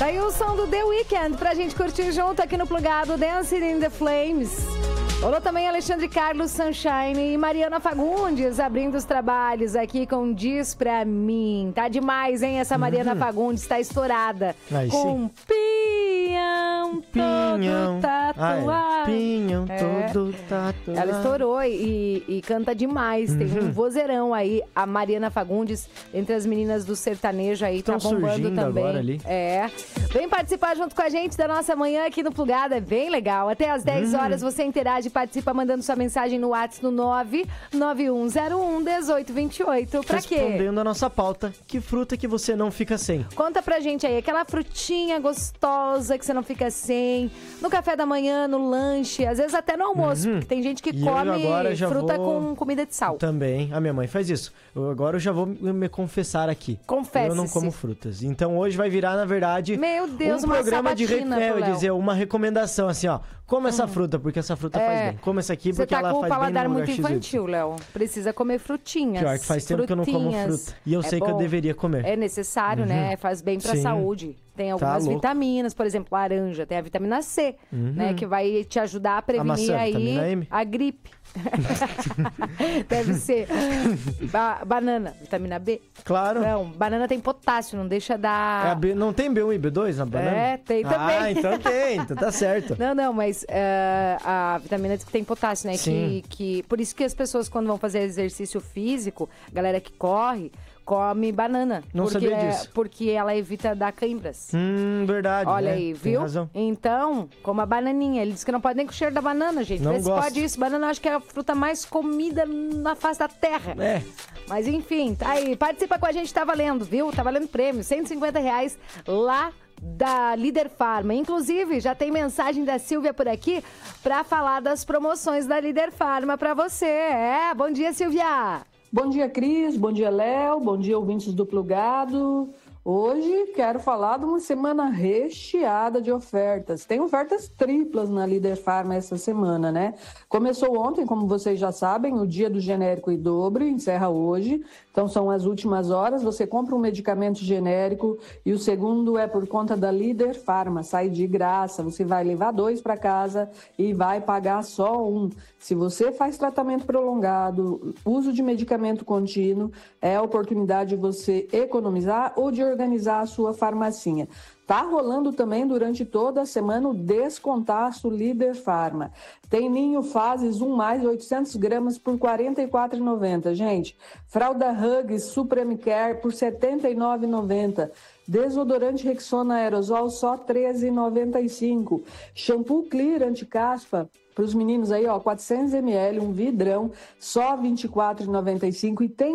Tá aí o som do The Weeknd pra gente curtir junto aqui no Plugado, Dancing in the Flames. Rolou também Alexandre Carlos, Sunshine e Mariana Fagundes abrindo os trabalhos aqui com Diz Pra Mim. Tá demais, hein? Essa Mariana Fagundes tá estourada. Aí, com pinhão todo tatuado. Pinhão todo tatuado. Ela estourou e canta demais. Tem um vozeirão aí. A Mariana Fagundes, entre as meninas do sertanejo aí, tá bombando também. Agora ali. Vem participar junto com a gente da nossa manhã aqui no Plugado. É bem legal. Até às 10 horas você interage e participa mandando sua mensagem no WhatsApp no 991011828. Pra quê? Respondendo a nossa pauta, que fruta que você não fica sem? Conta pra gente aí, aquela frutinha gostosa que você não fica sem, no café da manhã, no lanche, às vezes até no almoço, porque tem gente que come fruta com comida de sal. Também, a minha mãe faz isso. Agora eu já vou me confessar aqui. Confesse-se. Eu não como frutas. Então hoje vai virar, na verdade, meu Deus, um uma programa de dizer uma recomendação, assim, ó. Coma essa fruta, porque essa fruta faz bem. Coma essa aqui, porque ela faz bem. Você tá com o paladar muito infantil, Léo. Precisa comer frutinhas. Pior que faz tempo que eu não como fruta. E eu sei que eu deveria comer. É necessário, né? Faz bem pra saúde. Tem algumas vitaminas, por exemplo, laranja, tem a vitamina C, né? Que vai te ajudar a prevenir aí a gripe. Deve ser. Banana, vitamina B. Claro. Não, banana tem potássio, não deixa dar... não tem B1 e B2 na banana? Tem também. Então tem, então tá certo. Não, mas a vitamina diz que tem potássio, né? Sim. Por isso que as pessoas, quando vão fazer exercício físico, galera que corre, come banana. Não sabia disso. Porque ela evita dar cãibras. Verdade. Olha né? aí, viu? Tem razão. Então, coma a bananinha. Ele disse que não pode nem com o cheiro da banana, gente. Não Vê se gosto. pode isso. Banana eu acho que é a fruta mais comida na face da terra. Mas enfim, tá aí. Participa com a gente, tá valendo, viu? Tá valendo prêmio. R$150 lá da Líder Farma. Inclusive, já tem mensagem da Silvia por aqui pra falar das promoções da Líder Farma pra você. Bom dia, Silvia! Bom dia, Cris. Bom dia, Léo. Bom dia, ouvintes do Plugado. Hoje quero falar de uma semana recheada de ofertas. Tem ofertas triplas na Líder Farma essa semana, né? Começou ontem, como vocês já sabem, o dia do genérico e dobro, encerra hoje. Então são as últimas horas, você compra um medicamento genérico e o segundo é por conta da Líder Farma, sai de graça. Você vai levar 2 para casa e vai pagar só 1. Se você faz tratamento prolongado, uso de medicamento contínuo, é a oportunidade de você economizar ou de organizar a sua farmacinha. Tá rolando também durante toda a semana o Descontaço Líder Farma. Tem Ninho Fases 1+, 800 gramas por R$ 44,90. Gente, fralda Huggies Supreme Care por R$ 79,90. Desodorante Rexona Aerosol só R$ 13,95. Shampoo Clear Anticaspa para os meninos aí, ó, 400 ml, um vidrão, só R$ 24,95. E tem